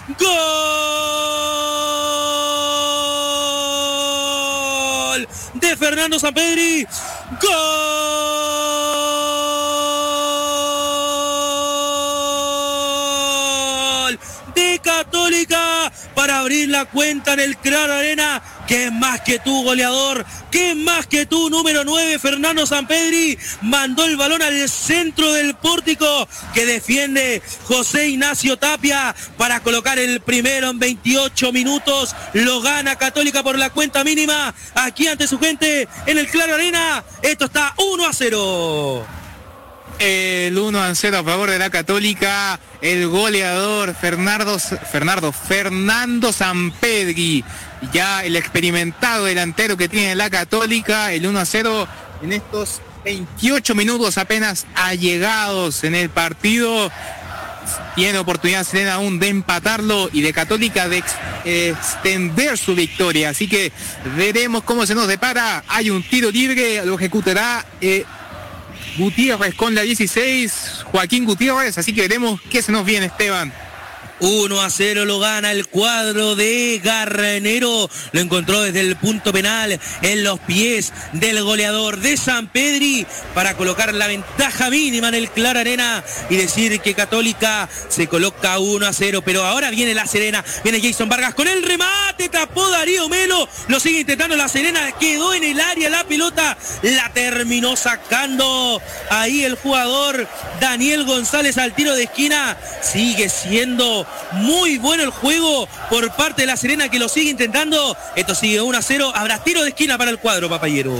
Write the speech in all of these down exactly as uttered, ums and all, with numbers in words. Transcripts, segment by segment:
¡Gol! De Fernando Sampedri. ¡Gol! De Católica para abrir la cuenta en el Claro Arena. Que es más que tú, goleador, que es más que tú, número nueve, Fernando Sampedri, mandó el balón al centro del pórtico que defiende José Ignacio Tapia para colocar el primero en veintiocho minutos, lo gana Católica por la cuenta mínima, aquí ante su gente en el Claro Arena, esto está uno a cero. El uno a cero a favor de la Católica, el goleador Fernando, Fernando, Fernando Sampedri, ya el experimentado delantero que tiene la Católica, el uno a cero en estos veintiocho minutos apenas allegados en el partido. Tiene oportunidad Serena aún de empatarlo y de Católica de ex, eh, extender su victoria, así que veremos cómo se nos depara. Hay un tiro libre, lo ejecutará eh, Gutiérrez con la dieciséis, Joaquín Gutiérrez, así que veremos qué se nos viene, Esteban. uno a cero lo gana el cuadro de Garnero, lo encontró desde el punto penal en los pies del goleador de Sampedri para colocar la ventaja mínima en el Claro Arena y decir que Católica se coloca uno a cero, pero ahora viene la Serena, viene Jason Vargas con el remate, tapó Darío Melo, lo sigue intentando la Serena, quedó en el área la pelota, la terminó sacando ahí el jugador Daniel González al tiro de esquina, sigue siendo muy bueno el juego por parte de la Serena que lo sigue intentando. Esto sigue uno a cero. Habrá tiro de esquina para el cuadro papayero.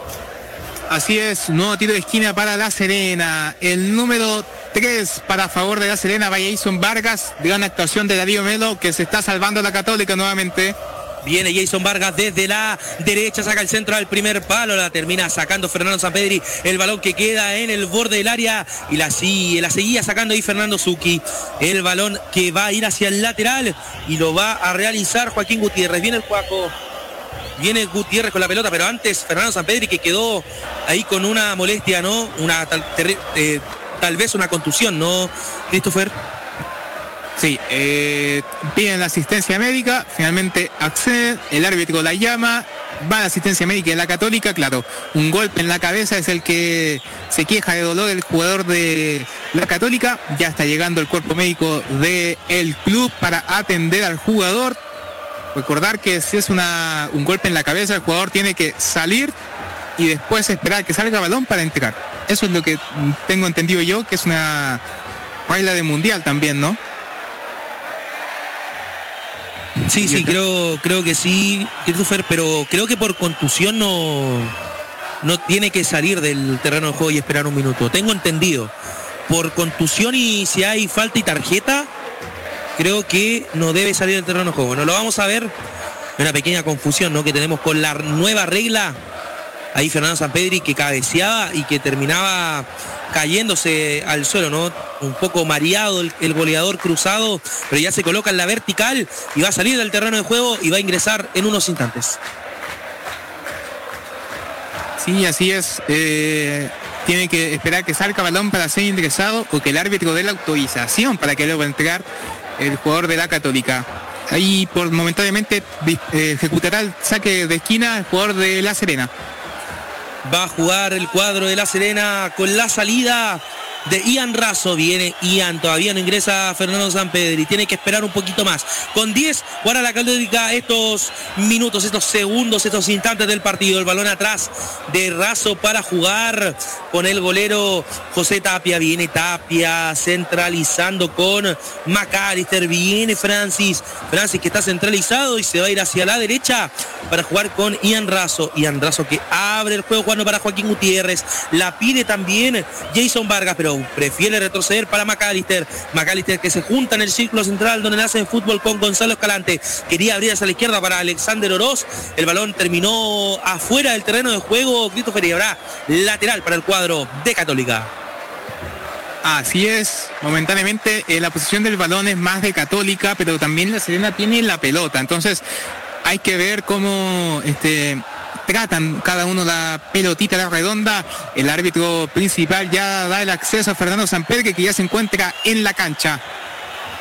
Así es, nuevo tiro de esquina para la Serena. El número tres para favor de la Serena va Jason Vargas. Gran actuación de Darío Melo que se está salvando a la Católica nuevamente. Viene Jason Vargas desde la derecha, saca el centro al primer palo, la termina sacando Fernando Sampedri, el balón que queda en el borde del área y la sigue, la seguía sacando ahí Fernando Zucchi, el balón que va a ir hacia el lateral y lo va a realizar Joaquín Gutiérrez. Viene el Juaco, viene Gutiérrez con la pelota, pero antes Fernando Sampedri que quedó ahí con una molestia, ¿no? Una tal, ter, eh, tal vez una contusión, ¿no, Christopher? Sí, eh, piden la asistencia médica, finalmente acceden, el árbitro la llama, va a la asistencia médica de la Católica, claro, un golpe en la cabeza es el que se queja de dolor el jugador de la Católica, ya está llegando el cuerpo médico del club para atender al jugador. Recordar que si es una, un golpe en la cabeza, el jugador tiene que salir y después esperar que salga el balón para entrar. Eso es lo que tengo entendido yo, que es una regla de mundial también, ¿no? Sí, sí, creo, creo que sí, Christopher, pero creo que por contusión no, no tiene que salir del terreno de juego y esperar un minuto. Tengo entendido. Por contusión y si hay falta y tarjeta, creo que no debe salir del terreno de juego. No lo vamos a ver. Una pequeña confusión, ¿no?, que tenemos con la nueva regla. Ahí Fernando Sampedri que cabeceaba y que terminaba cayéndose al suelo, ¿no? Un poco mareado el, el goleador cruzado, pero ya se coloca en la vertical y va a salir del terreno de juego y va a ingresar en unos instantes. Sí, así es. Eh, tiene que esperar que salga balón para ser ingresado o que el árbitro dé la autorización para que luego entregar el jugador de la Católica. Ahí por momentáneamente eh, ejecutará el saque de esquina el jugador de La Serena. Va a jugar el cuadro de La Serena con la salida de Ian Razo. Viene Ian, todavía no ingresa Fernando Sampedri, tiene que esperar un poquito más. Con diez, para la Católica estos minutos, estos segundos, estos instantes del partido. El balón atrás de Razo para jugar con el golero José Tapia. Viene Tapia centralizando con McAllister. Viene Francis. Francis que está centralizado y se va a ir hacia la derecha para jugar con Ian Razo. Ian Razo que abre el juego jugando para Joaquín Gutiérrez. La pide también Jason Vargas, pero prefiere retroceder para McAllister. McAllister que se junta en el círculo central donde nace fútbol con Gonzalo Escalante. Quería abrir hacia la izquierda para Alexander Oroz. El balón terminó afuera del terreno de juego. Christopher, y habrá lateral para el cuadro de Católica. Así es, momentáneamente eh, la posición del balón es más de Católica, pero también La Serena tiene la pelota. Entonces hay que ver cómo este tratan cada uno la pelotita, la redonda. El árbitro principal ya da el acceso a Fernando Sampedri, que ya se encuentra en la cancha.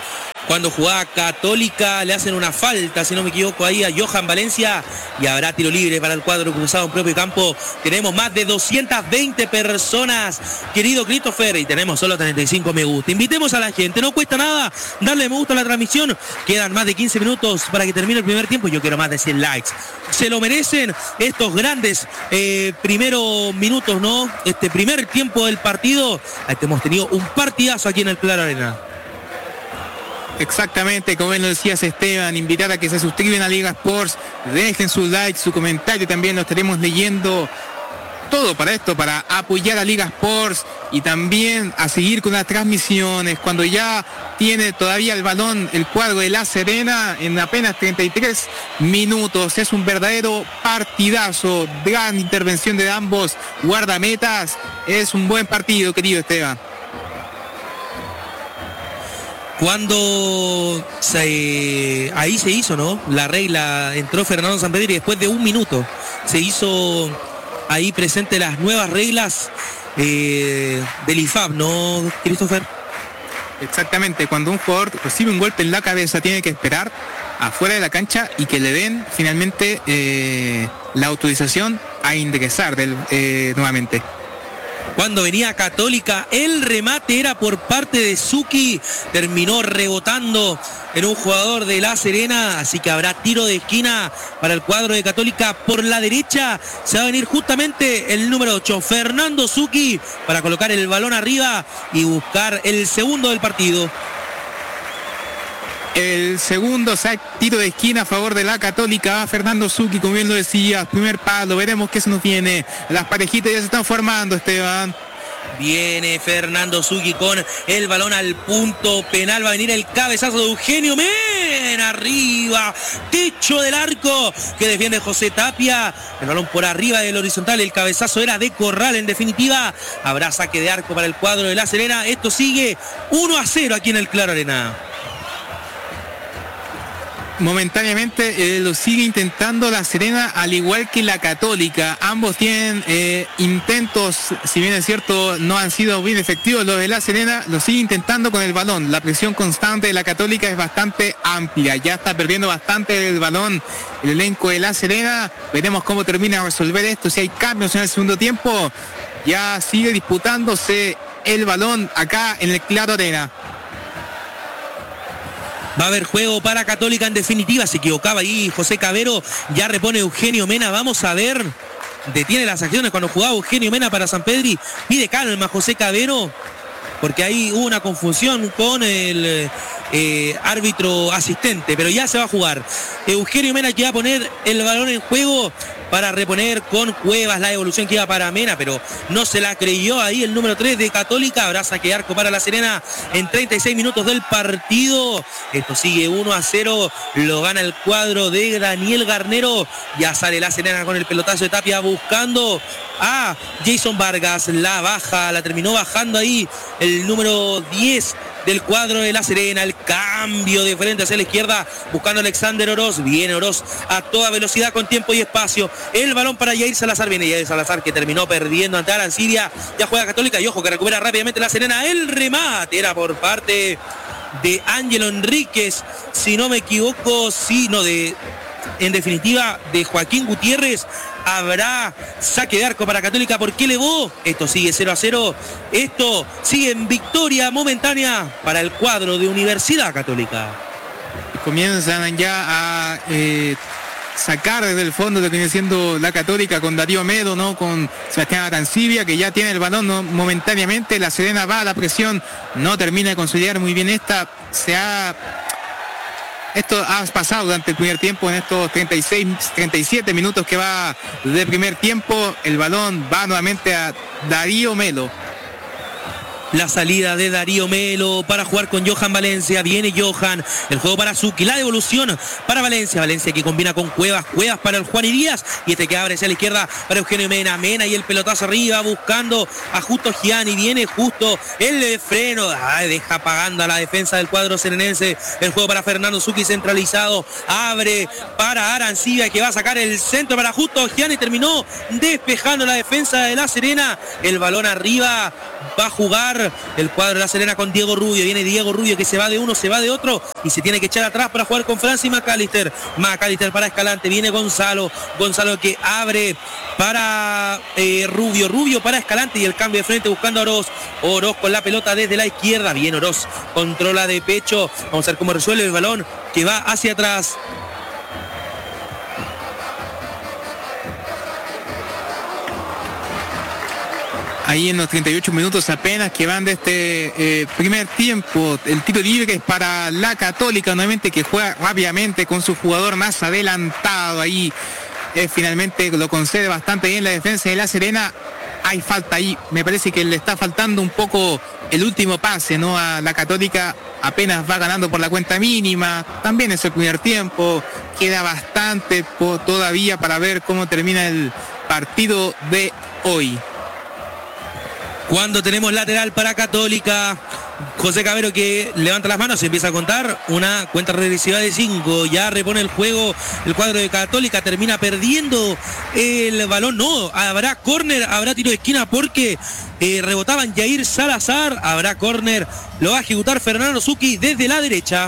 Cuando jugaba Católica le hacen una falta, si no me equivoco, ahí a Johan Valencia y habrá tiro libre para el cuadro cruzado en propio campo. Tenemos más de doscientas veinte personas, querido Christopher, y tenemos solo treinta y cinco me gusta. Invitemos a la gente, no cuesta nada darle me gusta a la transmisión. Quedan más de quince minutos para que termine el primer tiempo. Yo quiero más de cien likes. Se lo merecen estos grandes eh, primeros minutos, ¿no? Este primer tiempo del partido. Este, hemos tenido un partidazo aquí en el Claro Arena. Exactamente, como bien lo decías, Esteban, invitar a que se suscriban a Liga Sports, dejen su like, su comentario, también lo estaremos leyendo. Todo para esto, para apoyar a Liga Sports y también a seguir con las transmisiones. Cuando ya tiene todavía el balón el cuadro de La Serena en apenas treinta y tres minutos. Es un verdadero partidazo, gran intervención de ambos guardametas. Es un buen partido, querido Esteban. Cuando se, ahí se hizo, ¿no? La regla, entró Fernando Sampedri y después de un minuto se hizo ahí presente las nuevas reglas eh, del I F A B, ¿no, Christopher? Exactamente, cuando un jugador recibe un golpe en la cabeza tiene que esperar afuera de la cancha y que le den finalmente eh, la autorización a ingresar del, eh, nuevamente. Cuando venía Católica, el remate era por parte de Zucchi, terminó rebotando en un jugador de La Serena, así que habrá tiro de esquina para el cuadro de Católica. Por la derecha se va a venir justamente el número ocho, Fernando Zucchi, para colocar el balón arriba y buscar el segundo del partido. El segundo sac, tiro de esquina a favor de la Católica, va Fernando Zucchi, como bien lo decía, primer palo, veremos qué se nos viene. Las parejitas ya se están formando, Esteban. Viene Fernando Zucchi con el balón al punto penal, va a venir el cabezazo de Eugenio Mena, arriba, techo del arco, que defiende José Tapia, el balón por arriba del horizontal, el cabezazo era de Corral, en definitiva, habrá saque de arco para el cuadro de La Serena. Esto sigue uno a cero aquí en el Claro Arena. Momentáneamente eh, lo sigue intentando La Serena, al igual que la Católica. Ambos tienen eh, intentos, si bien es cierto no han sido bien efectivos. Los de La Serena lo sigue intentando con el balón. La presión constante de la Católica es bastante amplia, ya está perdiendo bastante el balón el elenco de La Serena. Veremos cómo termina de resolver esto, si hay cambios en el segundo tiempo. Ya sigue disputándose el balón acá en el Claro Arena. Va a haber juego para Católica, en definitiva, se equivocaba ahí José Cabero, ya repone Eugenio Mena, vamos a ver, detiene las acciones cuando jugaba Eugenio Mena para Sampedri, pide calma José Cabero, porque ahí hubo una confusión con el eh, árbitro asistente, pero ya se va a jugar. Eugenio Mena que va a poner el balón en juego para reponer con Cuevas la evolución que iba para Mena, pero no se la creyó ahí el número tres de Católica. Habrá saque de arco para La Serena en treinta y seis minutos del partido. Esto sigue uno a cero, lo gana el cuadro de Daniel Garnero. Ya sale La Serena con el pelotazo de Tapia buscando a Jason Vargas, la baja, la terminó bajando ahí el número diez del cuadro de La Serena. El cambio de frente hacia la izquierda buscando a Alexander Oroz. Viene Oroz a toda velocidad con tiempo y espacio. El balón para Jair Salazar. Viene Jair Salazar que terminó perdiendo ante Arancibia. Ya juega Católica y ojo que recupera rápidamente La Serena. El remate era por parte de Ángelo Enríquez, si no me equivoco, sí, no, de en definitiva de Joaquín Gutiérrez. Habrá saque de arco para Católica porque elevó. Esto sigue cero a cero. Esto sigue en victoria momentánea para el cuadro de Universidad Católica. Comienzan ya a eh, sacar desde el fondo lo que viene siendo la Católica con Darío Medo, ¿no? Con Sebastián Arancibia, que ya tiene el balón, ¿no? Momentáneamente. La Serena va a la presión, no termina de consolidar muy bien esta. Se ha... Esto ha pasado durante el primer tiempo, en estos treinta y seis, treinta y siete minutos que va de primer tiempo. El balón va nuevamente a Darío Melo. La salida de Darío Melo para jugar con Johan Valencia. Viene Johan. El juego para Zucchi. La devolución para Valencia. Valencia que combina con Cuevas. Cuevas para el Juan y Díaz. Y este que abre hacia la izquierda para Eugenio Mena. Mena y el pelotazo arriba buscando a Justo Gianni. Viene Justo el freno. Ay, deja pagando a la defensa del cuadro serenense. El juego para Fernando Zucchi centralizado. Abre para Arancibia que va a sacar el centro para Justo Gianni. Terminó despejando la defensa de La Serena. El balón arriba. Va a jugar jugar el cuadro de La Serena con Diego Rubio. Viene Diego Rubio que se va de uno, se va de otro y se tiene que echar atrás para jugar con Francis McAllister. McAllister para Escalante, viene Gonzalo. Gonzalo que abre para eh, Rubio. Rubio para Escalante y el cambio de frente buscando a Oroz. Oroz con la pelota desde la izquierda. Bien Oroz, controla de pecho. Vamos a ver cómo resuelve el balón que va hacia atrás. Ahí en los treinta y ocho minutos apenas que van de este eh, primer tiempo, el tiro libre es para la Católica, nuevamente que juega rápidamente con su jugador más adelantado. Ahí eh, finalmente lo concede bastante bien la defensa de La Serena. Hay falta ahí, me parece que le está faltando un poco el último pase, ¿no? A la Católica apenas va ganando por la cuenta mínima, también es el primer tiempo, queda bastante po- todavía para ver cómo termina el partido de hoy. Cuando tenemos lateral para Católica, José Cabero que levanta las manos y empieza a contar una cuenta regresiva de cinco, ya repone el juego el cuadro de Católica, termina perdiendo el balón, no, habrá córner, habrá tiro de esquina porque eh, rebotaban Jair Salazar, habrá córner, lo va a ejecutar Fernando Zucchi desde la derecha.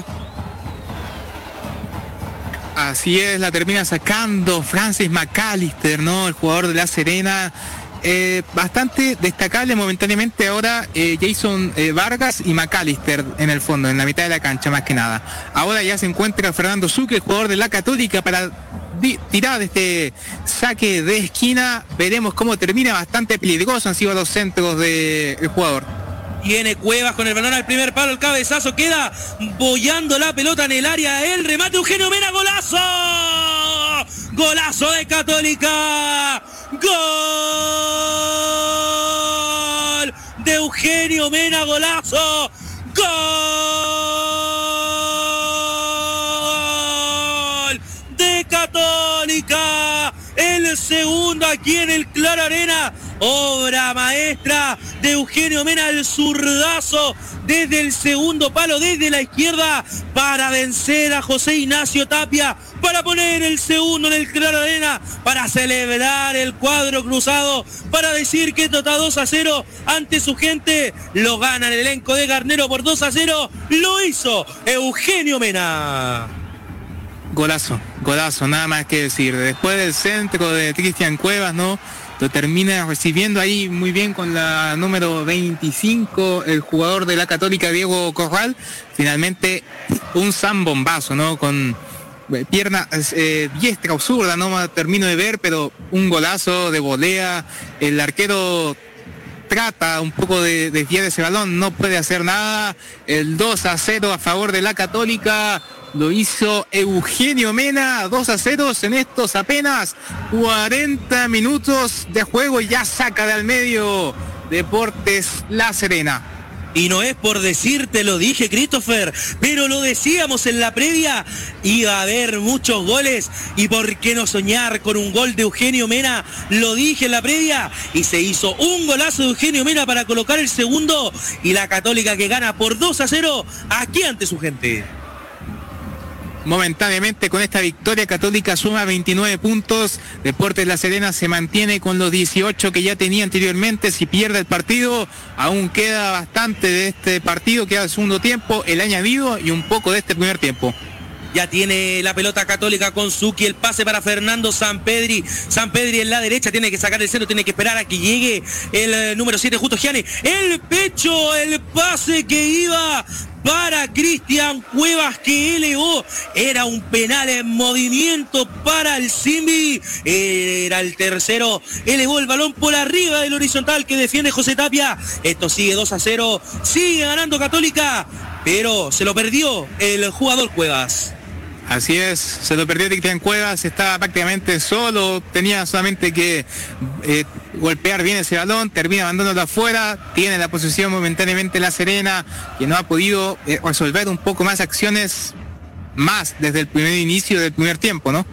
Así es, la termina sacando Francis McAllister, ¿no? El jugador de La Serena. Eh, bastante destacable momentáneamente ahora eh, Jason eh, Vargas y McAllister en el fondo, en la mitad de la cancha más que nada. Ahora ya se encuentra Fernando Zucchi, el jugador de la Católica, para di- tirar este saque de esquina. Veremos cómo termina, bastante peligroso han sido los centros del jugador. Viene Cuevas con el balón al primer palo, el cabezazo queda boyando la pelota en el área, el remate Eugenio Mena, golazo, golazo de Católica, gol de Eugenio Mena, golazo, gol de Católica, el segundo aquí en el Claro Arena. Obra maestra de Eugenio Mena, el zurdazo desde el segundo palo, desde la izquierda, para vencer a José Ignacio Tapia, para poner el segundo en el Claro Arena, para celebrar el cuadro cruzado, para decir que esto está dos a cero ante su gente. Lo gana el elenco de Garnero por dos a cero. Lo hizo Eugenio Mena. Golazo, golazo, nada más que decir. Después del centro de Cristian Cuevas, ¿no? Lo termina recibiendo ahí muy bien con la número veinticinco, el jugador de la Católica, Diego Corral. Finalmente un zambombazo, ¿no? Con pierna eh, diestra o zurda, no termino de ver, pero un golazo de volea. El arquero trata un poco de desviar ese balón, no puede hacer nada. El dos a cero a favor de la Católica lo hizo Eugenio Mena, dos a cero en estos apenas cuarenta minutos de juego. Ya saca de al medio Deportes La Serena. Y no es por decirte, lo dije, Christopher, pero lo decíamos en la previa, iba a haber muchos goles, y por qué no soñar con un gol de Eugenio Mena, lo dije en la previa, y se hizo un golazo de Eugenio Mena para colocar el segundo, y la Católica que gana por dos a cero aquí ante su gente. Momentáneamente con esta victoria, Católica suma veintinueve puntos, Deportes La Serena se mantiene con los dieciocho que ya tenía anteriormente. Si pierde el partido, aún queda bastante de este partido, queda el segundo tiempo, el añadido y un poco de este primer tiempo. Ya tiene la pelota Católica con Zucchi, el pase para Fernando Sampedri. Sampedri en la derecha, tiene que sacar el centro, tiene que esperar a que llegue el eh, número siete, Justo Gianni. El pecho, el pase que iba para Cristian Cuevas, que elevó, era un penal en movimiento para el Simbi, era el tercero, elevó el balón por arriba del horizontal que defiende José Tapia. Esto sigue dos a cero, sigue ganando Católica, pero se lo perdió el jugador Cuevas. Así es, se lo perdió Cristian Cuevas, estaba prácticamente solo, tenía solamente que eh, golpear bien ese balón, termina mandándolo afuera, tiene la posesión momentáneamente La Serena, que no ha podido eh, resolver un poco más acciones, más desde el primer inicio del primer tiempo, ¿no?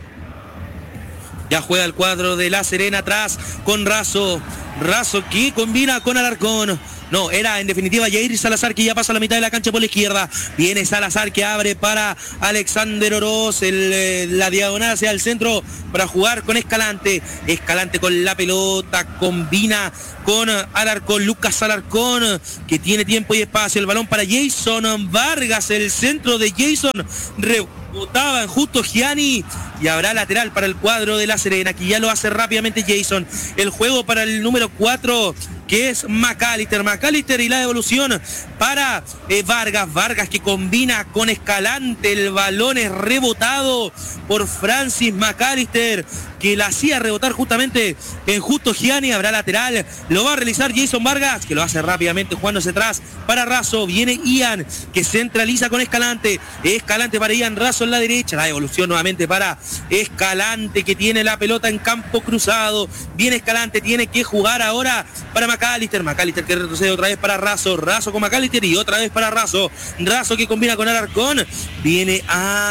Ya juega el cuadro de La Serena atrás con Razo, Razo que combina con Alarcón. No, era en definitiva Jair Salazar, que ya pasa a la mitad de la cancha por la izquierda. Viene Salazar, que abre para Alexander Oroz, el, eh, la diagonal hacia el centro para jugar con Escalante. Escalante con la pelota, combina con Alarcón, Lucas Alarcón, que tiene tiempo y espacio. El balón para Jason Vargas, el centro de Jason rebotaba en Justo Gianni, y habrá lateral para el cuadro de La Serena, que ya lo hace rápidamente Jason. El juego para el número cuatro, que es McAllister. McAllister y la devolución para eh, Vargas. Vargas, que combina con Escalante. El balón es rebotado por Francis McAllister, que la hacía rebotar justamente en Justo Gianni. Habrá lateral. Lo va a realizar Jason Vargas, que lo hace rápidamente jugándose atrás para Razo. Viene Ian, que centraliza con Escalante. Escalante para Ian Razo en la derecha. La devolución nuevamente para Escalante, que tiene la pelota en campo cruzado. Viene Escalante, tiene que jugar ahora para McAllister. McAllister, que retrocede otra vez para Razo. Razo con McAllister y otra vez para Razo. Razo, que combina con Alarcón. Viene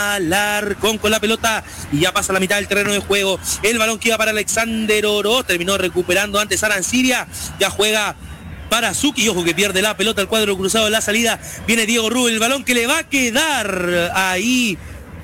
Alarcón con la pelota y ya pasa la mitad del terreno de juego. El balón que iba para Alexander Oroz, terminó recuperando antes Arancibia. Ya juega para Zucchi, y ojo que pierde la pelota el cuadro cruzado en la salida. Viene Diego Rubio, el balón que le va a quedar ahí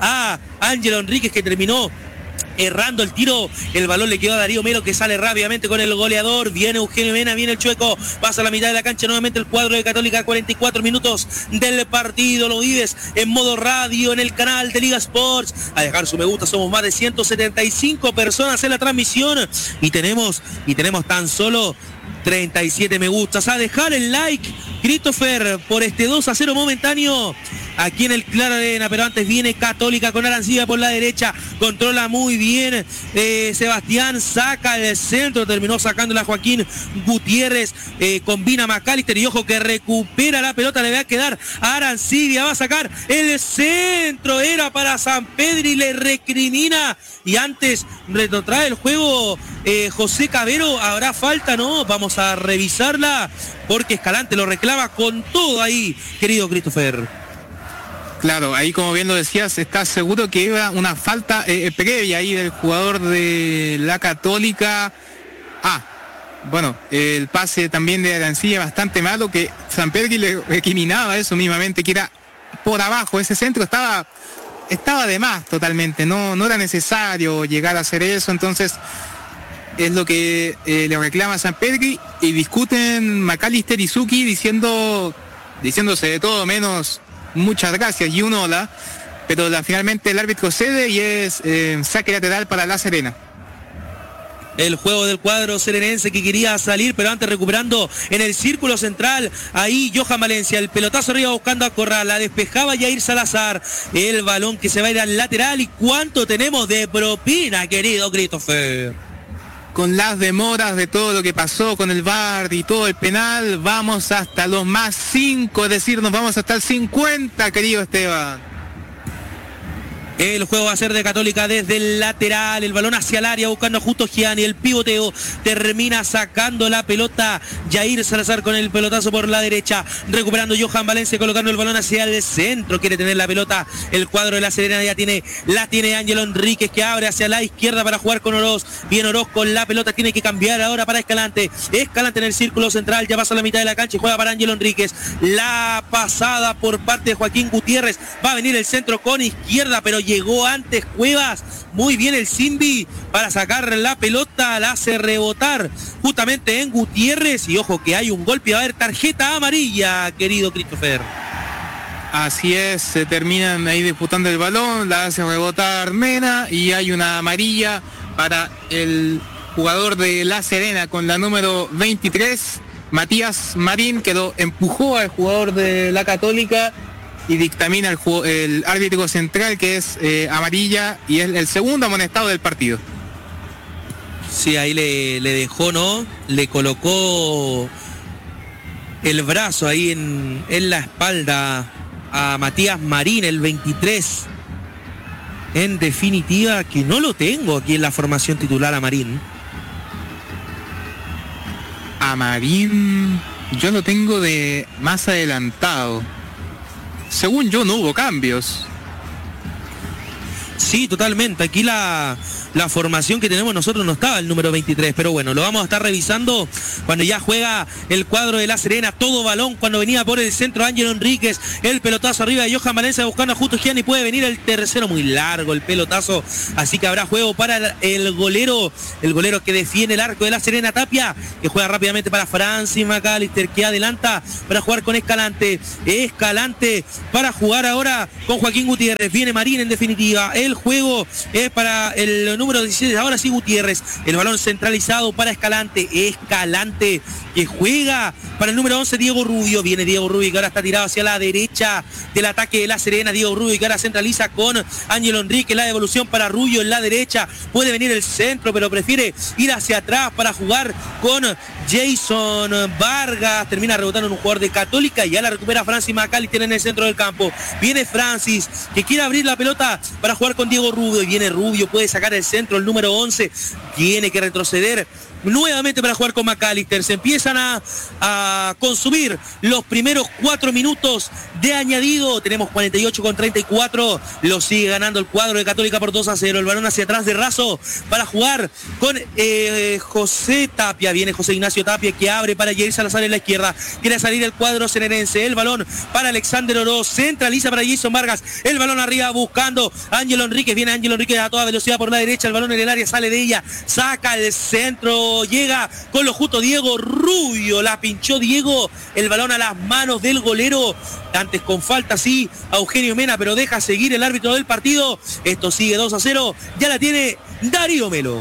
a Ángelo Enríquez, que terminó errando el tiro. El balón le quedó a Darío Melo, que sale rápidamente con el goleador. Viene Eugenio Mena, viene el chueco, pasa a la mitad de la cancha nuevamente el cuadro de Católica. Cuarenta y cuatro minutos del partido, lo vives en modo radio en el canal de Liga Sports. A dejar su me gusta, somos más de ciento setenta y cinco personas en la transmisión y tenemos, y tenemos tan solo treinta y siete me gustas. A dejar el like, Christopher, por este dos a cero momentáneo aquí en el Clara Arena. Pero antes viene Católica con Arancibia por la derecha, controla muy bien eh, Sebastián, saca el centro, terminó sacándola Joaquín Gutiérrez, eh, combina McAllister y ojo que recupera la pelota, le va a quedar a Arancibia, va a sacar el centro, era para San Pedro y le recrimina, y antes retrotrae el juego eh, José Cabero. Habrá falta, ¿no? Vamos a revisarla porque Escalante lo reclama con todo ahí, querido Christopher. Claro, ahí como bien lo decías, ¿estás seguro que iba una falta eh, previa ahí del jugador de la Católica? Ah, bueno, el pase también de Arancibia bastante malo, que San Pedro le recriminaba eso mismamente, que era por abajo, ese centro estaba estaba de más totalmente, no, no era necesario llegar a hacer eso. Entonces es lo que eh, le reclama a San Pedro, y discuten McAllister y Zucchi diciendo, diciéndose de todo menos muchas gracias y un hola, pero la, finalmente el árbitro cede y es eh, saque lateral para La Serena. El juego del cuadro serenense, que quería salir, pero antes recuperando en el círculo central, ahí Johan Valencia, el pelotazo arriba buscando a Corral, la despejaba Jair Salazar, el balón que se va a ir al lateral. ¿Y cuánto tenemos de propina, querido Christopher? Con las demoras de todo lo que pasó con el V A R y todo el penal, vamos hasta los más cinco, es decir, nos vamos hasta el cincuenta, querido Esteban. El juego va a ser de Católica desde el lateral, el balón hacia el área buscando a Justo Gianni, el pivoteo, termina sacando la pelota Jair Salazar con el pelotazo por la derecha, recuperando Johan Valencia, colocando el balón hacia el centro, quiere tener la pelota el cuadro de La Serena, ya tiene, la tiene Ángelo Enríquez, que abre hacia la izquierda para jugar con Oroz, bien Oroz con la pelota, tiene que cambiar ahora para Escalante, Escalante en el círculo central, ya pasa a la mitad de la cancha y juega para Ángelo Enríquez, la pasada por parte de Joaquín Gutiérrez, va a venir el centro con izquierda, pero llegó antes Cuevas, muy bien el Simbi para sacar la pelota, la hace rebotar justamente en Gutiérrez, y ojo que hay un golpe, va a haber tarjeta amarilla, querido Christopher. Así es, se terminan ahí disputando el balón, la hace rebotar Mena y hay una amarilla para el jugador de La Serena con la número veintitrés, Matías Marín, que lo empujó al jugador de la Católica y dictamina el, el árbitro central, que es eh, amarilla, y es el segundo amonestado del partido. Sí, ahí le, le dejó, ¿no? Le colocó el brazo ahí en, en la espalda a Matías Marín, el veintitrés. En definitiva, que no lo tengo aquí en la formación titular a Marín. A Marín, yo lo tengo de más adelantado. Según yo no hubo cambios. Sí, totalmente. Aquí la, la formación que tenemos nosotros no estaba el número veintitrés, pero bueno, lo vamos a estar revisando cuando ya juega el cuadro de La Serena. Todo balón cuando venía por el centro Ángelo Enríquez, el pelotazo arriba de Johan Valencia buscando a Justo Gianni, puede venir el tercero, muy largo el pelotazo, así que habrá juego para el, el golero, el golero que defiende el arco de La Serena, Tapia, que juega rápidamente para Francis McAllister, que adelanta para jugar con Escalante, Escalante para jugar ahora con Joaquín Gutiérrez, viene Marín en definitiva. El juego es para el número diecisiete, ahora sí Gutiérrez, el balón centralizado para Escalante, Escalante que juega para el número once, Diego Rubio, viene Diego Rubio que ahora está tirado hacia la derecha del ataque de La Serena, Diego Rubio que ahora centraliza con Ángelo Enrique, la devolución para Rubio en la derecha, puede venir el centro pero prefiere ir hacia atrás para jugar con Jason Vargas, termina rebotando en un jugador de Católica y ya la recupera Francis McAllister en el centro del campo, viene Francis que quiere abrir la pelota para jugar con Diego Rubio y viene Rubio, puede sacar el centro, el número once, tiene que retroceder nuevamente para jugar con McAllister. Se empiezan a, a consumir los primeros cuatro minutos de añadido. Tenemos cuarenta y ocho con treinta y cuatro. Lo sigue ganando el cuadro de Católica por dos a cero. El balón hacia atrás de Razo para jugar con eh, José Tapia. Viene José Ignacio Tapia que abre para Jair Salazar en la izquierda. Quiere salir el cuadro serenense. El balón para Alexander Oroz. Centraliza para Jason Vargas. El balón arriba buscando Ángelo Enríquez. Viene Ángelo Enríquez a toda velocidad por la derecha. El balón en el área sale de ella. Saca el centro. Llega con lo justo Diego Rubio, la pinchó Diego, el balón a las manos del golero, antes con falta sí a Eugenio Mena, pero deja seguir el árbitro del partido. Esto sigue dos a cero, ya la tiene Darío Melo.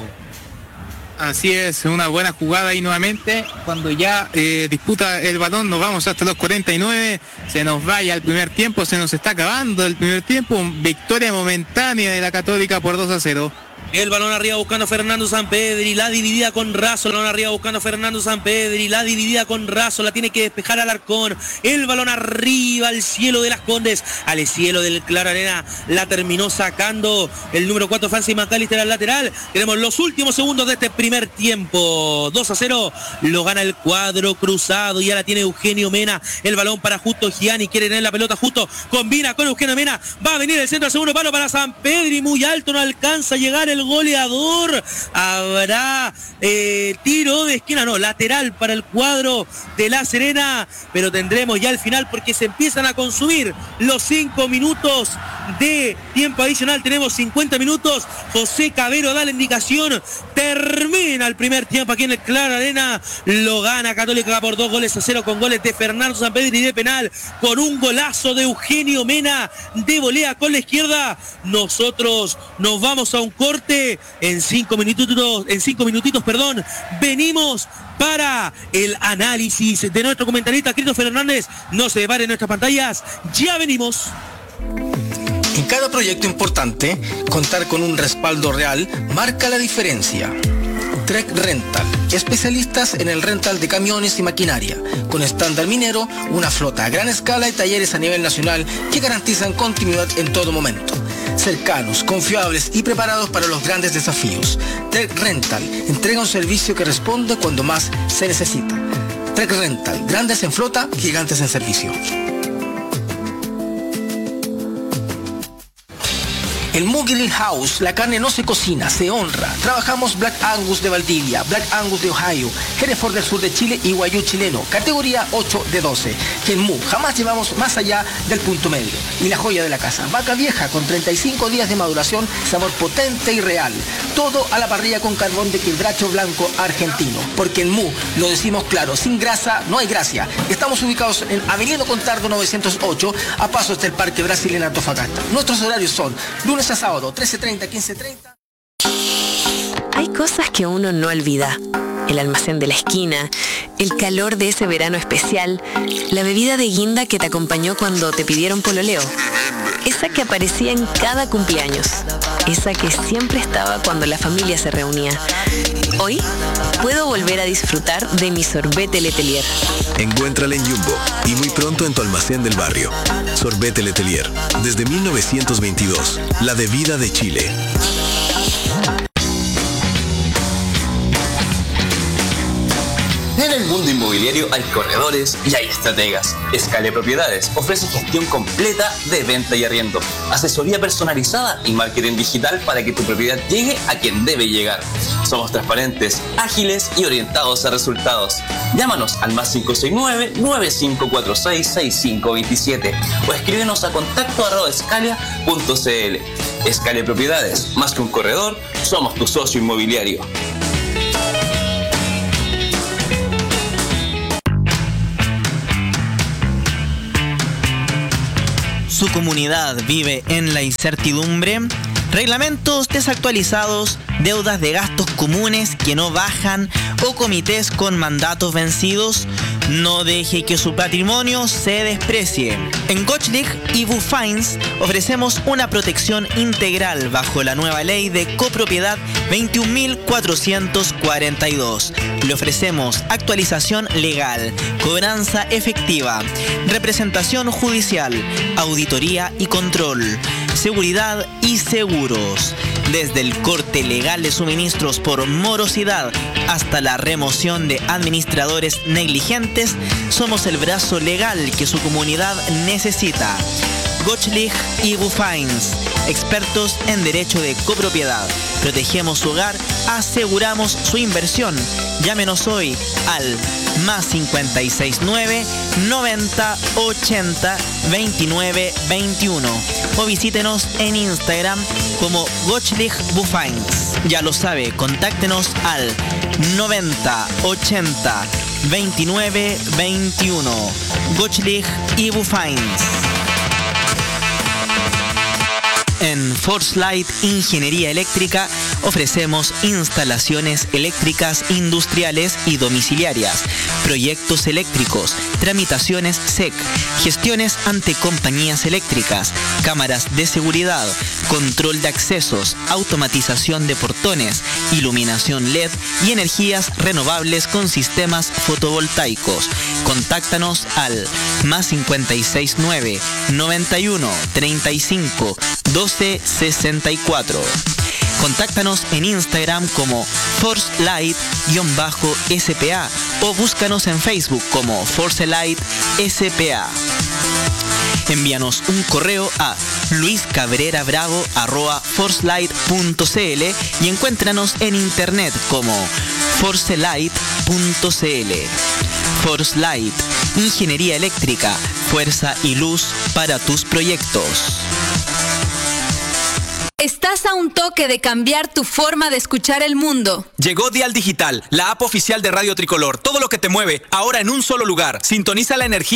Así es, una buena jugada ahí nuevamente, cuando ya eh, disputa el balón, nos vamos hasta los cuarenta y nueve, se nos vaya el primer tiempo, se nos está acabando el primer tiempo, victoria momentánea de la Católica por dos a cero. El balón arriba buscando Fernando Sampedri, la dividida con Razo, el balón arriba buscando Fernando Sampedri, la dividida con Razo, la tiene que despejar Alarcón, el balón arriba al cielo de Las Condes, al cielo del Claro Arena, la terminó sacando el número cuatro Francis McAllister al lateral. Tenemos los últimos segundos de este primer tiempo, dos a cero, lo gana el cuadro cruzado, ya la tiene Eugenio Mena, el balón para Justo Gianni, quiere tener la pelota Justo, combina con Eugenio Mena, va a venir el centro al segundo palo para Sampedri, muy alto, no alcanza a llegar el goleador, habrá eh, tiro de esquina, no, lateral para el cuadro de La Serena, pero tendremos ya el final porque se empiezan a consumir los cinco minutos de tiempo adicional, tenemos cincuenta minutos, José Cabero da la indicación, termina el primer tiempo aquí en el Claro Arena, lo gana Católica por dos goles a cero con goles de Fernando Sampedri de penal, con un golazo de Eugenio Mena de volea con la izquierda. Nosotros nos vamos a un corte en cinco minutitos, en cinco minutitos, perdón, venimos para el análisis de nuestro comentarista Christopher Hernández. No se separen nuestras pantallas, ya venimos. En cada proyecto importante, contar con un respaldo real marca la diferencia. Trek Rental, especialistas en el rental de camiones y maquinaria, con estándar minero, una flota a gran escala y talleres a nivel nacional que garantizan continuidad en todo momento. Cercanos, confiables y preparados para los grandes desafíos. Trek Rental entrega un servicio que responde cuando más se necesita. Trek Rental, grandes en flota, gigantes en servicio. El Moo Grill House, la carne no se cocina, se honra. Trabajamos Black Angus de Valdivia, Black Angus de Ohio, Hereford del sur de Chile y Wagyu chileno, categoría ocho de doce. Que en Moo jamás llevamos más allá del punto medio. Y la joya de la casa, vaca vieja con treinta y cinco días de maduración, sabor potente y real. Todo a la parrilla con carbón de quebracho blanco argentino. Porque en Moo, lo decimos claro, sin grasa no hay gracia. Estamos ubicados en Avenida Contardo novecientos ocho, a pasos del Parque Brasil en Antofagasta. Nuestros horarios son lunes a sábado, trece treinta, quince treinta. Hay cosas que uno no olvida. El almacén de la esquina, el calor de ese verano especial, la bebida de guinda que te acompañó cuando te pidieron pololeo, esa que aparecía en cada cumpleaños, esa que siempre estaba cuando la familia se reunía. Hoy puedo volver a disfrutar de mi sorbete Letelier. Encuéntrala en Jumbo y muy pronto en tu almacén del barrio. Sorbete Letelier, desde mil novecientos veintidós, la bebida de Chile. En el mundo inmobiliario hay corredores y hay estrategas. Escale Propiedades ofrece gestión completa de venta y arriendo, asesoría personalizada y marketing digital para que tu propiedad llegue a quien debe llegar. Somos transparentes, ágiles y orientados a resultados. Llámanos al más cinco seis nueve, nueve cinco cuatro seis, seis cinco dos siete o escríbenos a contacto arroba escalia punto cl. Escale Propiedades, más que un corredor, somos tu socio inmobiliario. ¿Su comunidad vive en la incertidumbre? Reglamentos desactualizados, deudas de gastos comunes que no bajan o comités con mandatos vencidos. No deje que su patrimonio se desprecie. En Gottschlich y Bufains ofrecemos una protección integral bajo la nueva ley de copropiedad veintiún mil cuatrocientos cuarenta y dos. Le ofrecemos actualización legal, cobranza efectiva, representación judicial, auditoría y control, seguridad y seguros. Desde el corte legal de suministros por morosidad hasta la remoción de administradores negligentes, somos el brazo legal que su comunidad necesita. Gottschlich y Bufains, expertos en derecho de copropiedad. Protegemos su hogar, aseguramos su inversión. Llámenos hoy al más cinco seis nueve, noventa, ochenta, veintinueve, veintiuno o visítenos en Instagram como Gottschlich Bufains. Ya lo sabe, contáctenos al noventa, ochenta, veintinueve, veintiuno. Gottschlich y Bufains. En Force Light Ingeniería Eléctrica ofrecemos instalaciones eléctricas industriales y domiciliarias, proyectos eléctricos, tramitaciones S E C, gestiones ante compañías eléctricas, cámaras de seguridad, control de accesos, automatización de portones, iluminación L E D y energías renovables con sistemas fotovoltaicos. Contáctanos al más cinco seis nueve, noventa y uno, treinta y cinco, doce, sesenta y cuatro. Contáctanos en Instagram como ForceLight-S P A o búscanos en Facebook como ForceLight S P A. Envíanos un correo a luiscabrerabravo arroba forcelight punto cl y encuéntranos en internet como forcelight punto cl. Force Light, ingeniería eléctrica, fuerza y luz para tus proyectos. Estás a un toque de cambiar tu forma de escuchar el mundo. Llegó Dial Digital, la app oficial de Radio Tricolor. Todo lo que te mueve, ahora en un solo lugar. Sintoniza la energía